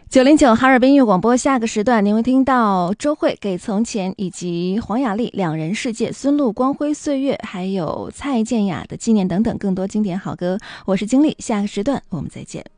909哈尔滨音乐广播，下个时段您会听到周蕙给从前以及黄雅莉两人世界、孙露光辉岁月，还有蔡健雅的纪念等等更多经典好歌。我是经理，下个时段我们再见。